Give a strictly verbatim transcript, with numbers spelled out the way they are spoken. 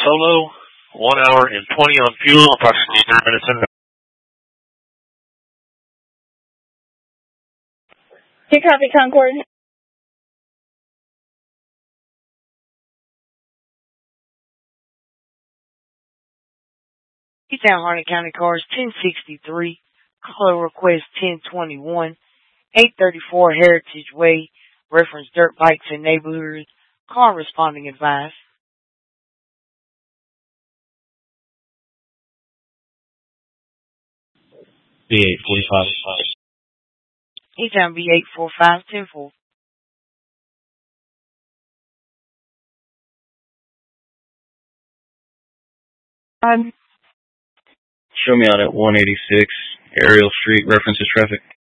Solo, one hour and twenty on fuel, approximately nine minutes in. Hey, copy, Concord. Easttown Harnett County cars ten sixty-three, caller request ten twenty-one, eight thirty-four Heritage Way, reference dirt bikes in neighborhood, car responding advice. B eight forty-five. Easttown B eight forty-five ten four. Um, Show me out at one eighty-six Ariel Street, references traffic.